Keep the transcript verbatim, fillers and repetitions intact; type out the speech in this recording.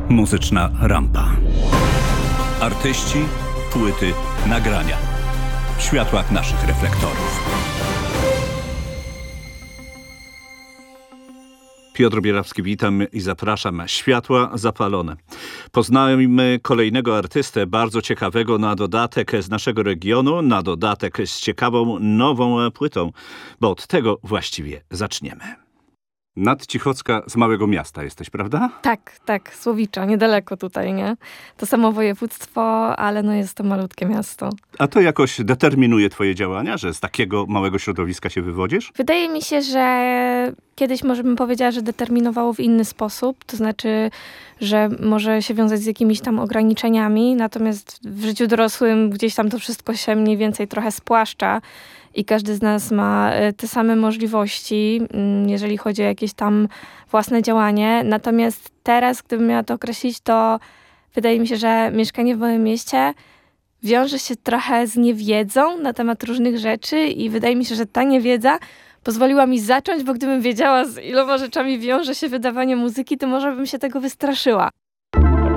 Muzyczna rampa. Artyści, płyty, nagrania. W światłach naszych reflektorów. Piotr Bierawski, witam i zapraszam. Światła zapalone. Poznajmy kolejnego artystę, bardzo ciekawego, na dodatek z naszego regionu, na dodatek z ciekawą, nową płytą, bo od tego właściwie zaczniemy. Nadcichocka z małego miasta jesteś, prawda? Tak, tak, Słowicza, niedaleko tutaj, nie? To samo województwo, ale no jest to malutkie miasto. A to jakoś determinuje twoje działania, że z takiego małego środowiska się wywodzisz? Wydaje mi się, że kiedyś może bym powiedziała, że determinowało w inny sposób, to znaczy, że może się wiązać z jakimiś tam ograniczeniami, natomiast w życiu dorosłym gdzieś tam to wszystko się mniej więcej trochę spłaszcza i każdy z nas ma te same możliwości, jeżeli chodzi o jakieś tam własne działanie. Natomiast teraz, gdybym miała to określić, to wydaje mi się, że mieszkanie w małym mieście wiąże się trochę z niewiedzą na temat różnych rzeczy i wydaje mi się, że ta niewiedza pozwoliła mi zacząć, bo gdybym wiedziała, z iloma rzeczami wiąże się wydawanie muzyki, to może bym się tego wystraszyła.